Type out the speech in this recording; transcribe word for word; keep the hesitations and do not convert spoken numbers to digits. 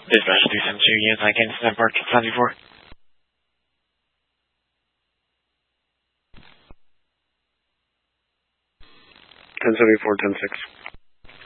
Dispatch three seven two, units nine Kansas City Park, seventy-four. ten seventy-four, ten six.